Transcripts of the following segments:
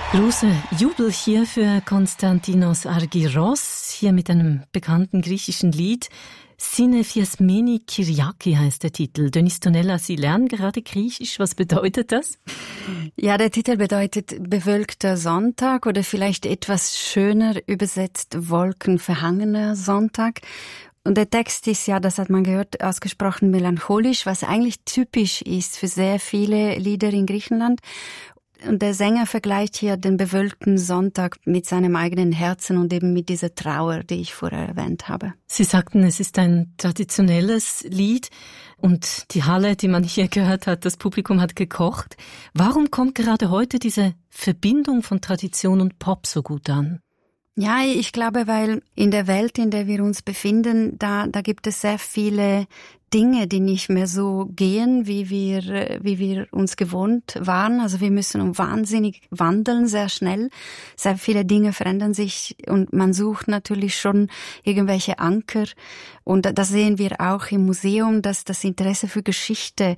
Großer Jubel hier für Konstantinos Argyros, hier mit einem bekannten griechischen Lied. Sine Fiasmeni Kyriaki heißt der Titel. Denise Tonella, Sie lernen gerade Griechisch. Was bedeutet das? Ja, der Titel bedeutet bewölkter Sonntag oder vielleicht etwas schöner übersetzt wolkenverhangener Sonntag. Und der Text ist ja, das hat man gehört, ausgesprochen melancholisch, was eigentlich typisch ist für sehr viele Lieder in Griechenland. Und der Sänger vergleicht hier den bewölkten Sonntag mit seinem eigenen Herzen und eben mit dieser Trauer, die ich vorher erwähnt habe. Sie sagten, es ist ein traditionelles Lied und die Halle, die man hier gehört hat, das Publikum hat gekocht. Warum kommt gerade heute diese Verbindung von Tradition und Pop so gut an? Ja, ich glaube, weil in der Welt, in der wir uns befinden, da gibt es sehr viele Dinge, die nicht mehr so gehen, wie wir uns gewohnt waren. Also wir müssen wahnsinnig wandeln, sehr schnell. Sehr viele Dinge verändern sich und man sucht natürlich schon irgendwelche Anker. Und das sehen wir auch im Museum, dass das Interesse für Geschichte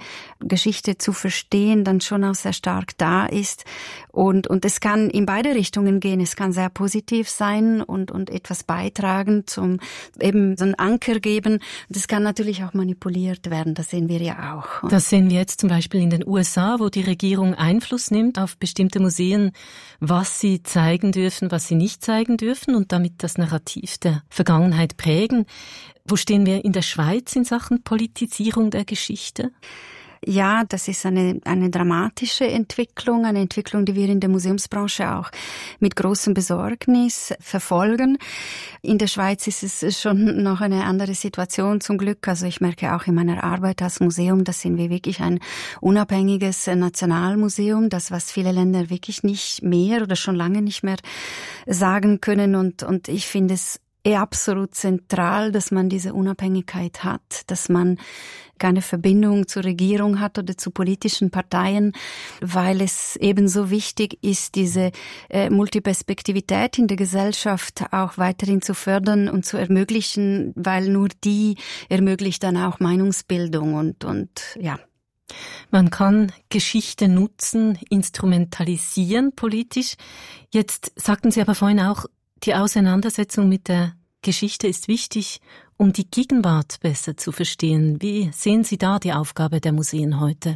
zu verstehen, dann schon auch sehr stark da ist. Und es kann in beide Richtungen gehen. Es kann sehr positiv sein und etwas beitragen zum eben so einen Anker geben. Und es kann natürlich auch manipuliert werden, das sehen wir ja auch. Das sehen wir jetzt zum Beispiel in den USA, wo die Regierung Einfluss nimmt auf bestimmte Museen, was sie zeigen dürfen, was sie nicht zeigen dürfen und damit das Narrativ der Vergangenheit prägen. Wo stehen wir in der Schweiz in Sachen Politisierung der Geschichte? Ja, das ist eine dramatische Entwicklung, eine Entwicklung, die wir in der Museumsbranche auch mit großem Besorgnis verfolgen. In der Schweiz ist es schon noch eine andere Situation zum Glück. Also ich merke auch in meiner Arbeit als Museum, da sind wir wirklich ein unabhängiges Nationalmuseum, das was viele Länder wirklich nicht mehr oder schon lange nicht mehr sagen können. Und ich finde es absolut zentral, dass man diese Unabhängigkeit hat, dass man keine Verbindung zur Regierung hat oder zu politischen Parteien, weil es eben so wichtig ist, diese Multiperspektivität in der Gesellschaft auch weiterhin zu fördern und zu ermöglichen, weil nur die ermöglicht dann auch Meinungsbildung und ja. Man kann Geschichte nutzen, instrumentalisieren politisch. Jetzt sagten Sie aber vorhin auch, die Auseinandersetzung mit der Geschichte ist wichtig, um die Gegenwart besser zu verstehen. Wie sehen Sie da die Aufgabe der Museen heute?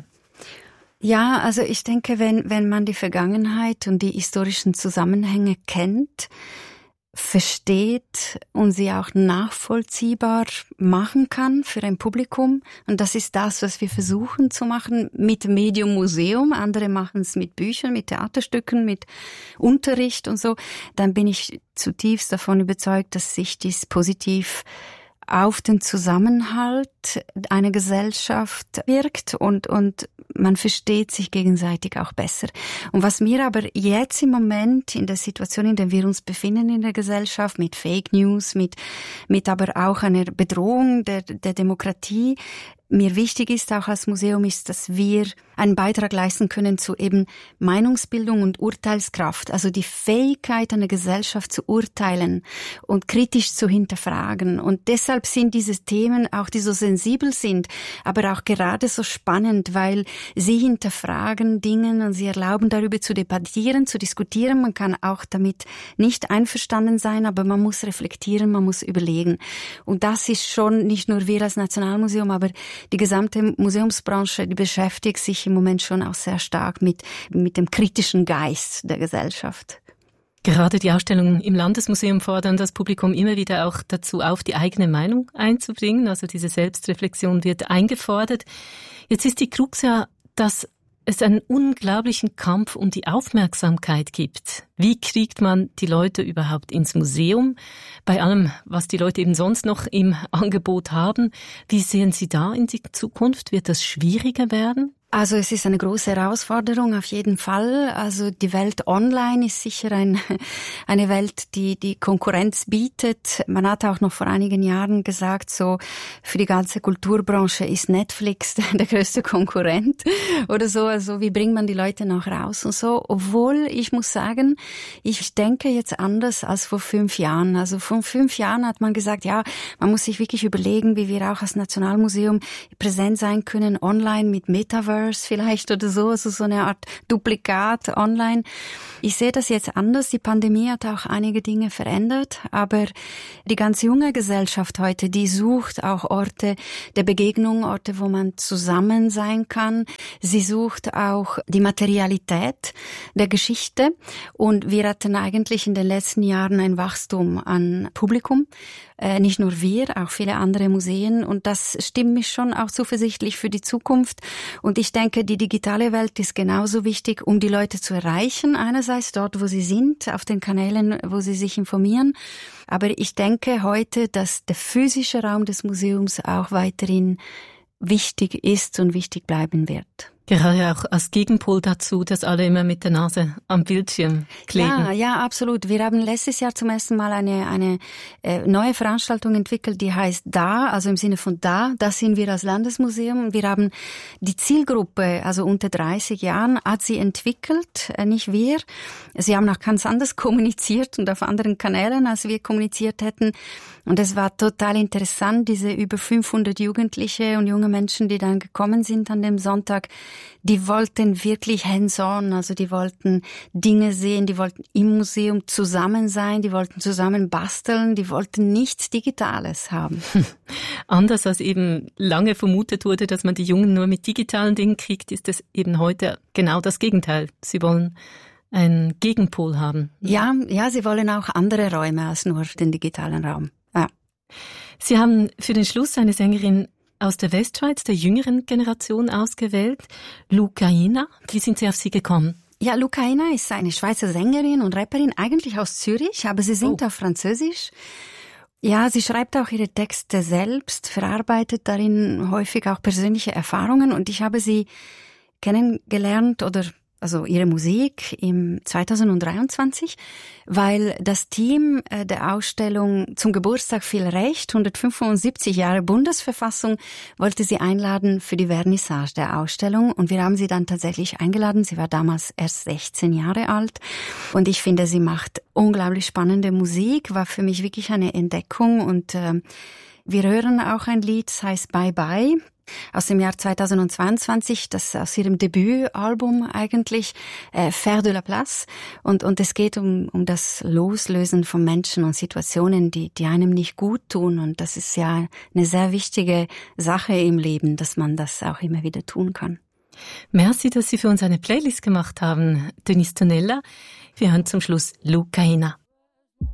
Ja, also ich denke, wenn man die Vergangenheit und die historischen Zusammenhänge kennt, versteht und sie auch nachvollziehbar machen kann für ein Publikum. Und das ist das, was wir versuchen zu machen mit Medium Museum. Andere machen es mit Büchern, mit Theaterstücken, mit Unterricht und so. Dann bin ich zutiefst davon überzeugt, dass sich dies positiv auf den Zusammenhalt einer Gesellschaft wirkt und man versteht sich gegenseitig auch besser. Und was mir aber jetzt im Moment in der Situation, in der wir uns befinden in der Gesellschaft, mit Fake News, mit aber auch einer Bedrohung der Demokratie, mir wichtig ist auch als Museum, ist, dass wir einen Beitrag leisten können zu eben Meinungsbildung und Urteilskraft, also die Fähigkeit einer Gesellschaft zu urteilen und kritisch zu hinterfragen. Und deshalb sind diese Themen auch, die so sensibel sind, aber auch gerade so spannend, weil sie hinterfragen Dinge und sie erlauben darüber zu debattieren, zu diskutieren. Man kann auch damit nicht einverstanden sein, aber man muss reflektieren, man muss überlegen. Und das ist schon nicht nur wir als Nationalmuseum, aber die gesamte Museumsbranche, die beschäftigt sich im Moment schon auch sehr stark mit dem kritischen Geist der Gesellschaft. Gerade die Ausstellungen im Landesmuseum fordern das Publikum immer wieder auch dazu auf, die eigene Meinung einzubringen. Also diese Selbstreflexion wird eingefordert. Jetzt ist die Krux ja, dass es einen unglaublichen Kampf um die Aufmerksamkeit gibt. Wie kriegt man die Leute überhaupt ins Museum? Bei allem, was die Leute eben sonst noch im Angebot haben. Wie sehen Sie da in die Zukunft? Wird das schwieriger werden? Also es ist eine große Herausforderung auf jeden Fall. Also die Welt online ist sicher eine Welt, die Konkurrenz bietet. Man hat auch noch vor einigen Jahren gesagt, so für die ganze Kulturbranche ist Netflix der größte Konkurrent oder so. Also wie bringt man die Leute noch raus und so. Obwohl ich muss sagen, ich denke jetzt anders als vor 5 Jahren. Also vor 5 Jahren hat man gesagt, ja, man muss sich wirklich überlegen, wie wir auch als Nationalmuseum präsent sein können online mit Metaverse Metaverse vielleicht oder so, also so eine Art Duplikat online. Ich sehe das jetzt anders. Die Pandemie hat auch einige Dinge verändert, aber die ganz junge Gesellschaft heute, die sucht auch Orte der Begegnung, Orte, wo man zusammen sein kann. Sie sucht auch die Materialität der Geschichte und wir hatten eigentlich in den letzten Jahren ein Wachstum an Publikum. Nicht nur wir, auch viele andere Museen und das stimmt mich schon auch zuversichtlich für die Zukunft und ich denke, die digitale Welt ist genauso wichtig, um die Leute zu erreichen, einerseits dort, wo sie sind, auf den Kanälen, wo sie sich informieren, aber ich denke heute, dass der physische Raum des Museums auch weiterhin wichtig ist und wichtig bleiben wird. Gerade auch als Gegenpol dazu, dass alle immer mit der Nase am Bildschirm kleben. Ja, absolut. Wir haben letztes Jahr zum ersten Mal eine neue Veranstaltung entwickelt, die heißt Da, also im Sinne von Da sind wir als Landesmuseum. Wir haben die Zielgruppe, also unter 30 Jahren, hat sie entwickelt, nicht wir. Sie haben auch ganz anders kommuniziert und auf anderen Kanälen, als wir kommuniziert hätten. Und es war total interessant, diese über 500 Jugendliche und junge Menschen, die dann gekommen sind an dem Sonntag, die wollten wirklich hands-on, also die wollten Dinge sehen, die wollten im Museum zusammen sein, die wollten zusammen basteln, die wollten nichts Digitales haben. Anders als eben lange vermutet wurde, dass man die Jungen nur mit digitalen Dingen kriegt, ist es eben heute genau das Gegenteil. Sie wollen einen Gegenpol haben. Ja, sie wollen auch andere Räume als nur den digitalen Raum. Ja. Sie haben für den Schluss eine Sängerin aus der Westschweiz, der jüngeren Generation, ausgewählt, Lucaina. Wie sind Sie auf sie gekommen? Ja, Lucaina ist eine Schweizer Sängerin und Rapperin, eigentlich aus Zürich, aber sie singt auf Französisch. Ja, sie schreibt auch ihre Texte selbst, verarbeitet darin häufig auch persönliche Erfahrungen und ich habe sie kennengelernt also ihre Musik im 2023, weil das Team der Ausstellung zum Geburtstag viel Recht, 175 Jahre Bundesverfassung, wollte sie einladen für die Vernissage der Ausstellung und wir haben sie dann tatsächlich eingeladen. Sie war damals erst 16 Jahre alt und ich finde, sie macht unglaublich spannende Musik, war für mich wirklich eine Entdeckung und wir hören auch ein Lied, das heißt Bye Bye. Aus dem Jahr 2022, das aus ihrem Debütalbum eigentlich, Faire de la Place. Und es geht um das Loslösen von Menschen und Situationen, die einem nicht gut tun. Und das ist ja eine sehr wichtige Sache im Leben, dass man das auch immer wieder tun kann. Merci, dass Sie für uns eine Playlist gemacht haben, Denise Tonella. Wir hören zum Schluss Lucaina.